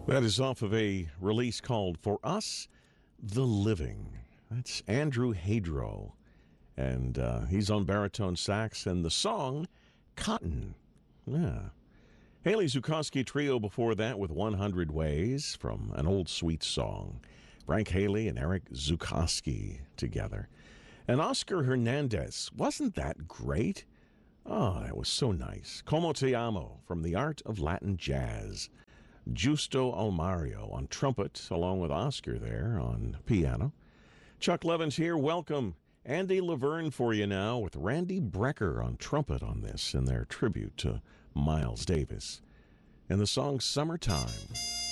That is off of a release called For Us, the Living. That's Andrew Hadro, and he's on baritone sax, and the song, Cotton. Yeah. Haley Zukowski Trio before that with 100 Ways from an old sweet song. Frank Haley and Eric Zukowski together. And Oscar Hernandez, wasn't that great? Oh, that was so nice. Como Te Amo from The Art of Latin Jazz. Justo Almario on trumpet, along with Oscar there on piano. Chuck Levins here. Welcome. Andy Laverne for you now with Randy Brecker on trumpet on this in their tribute to Miles Davis. And the song Summertime.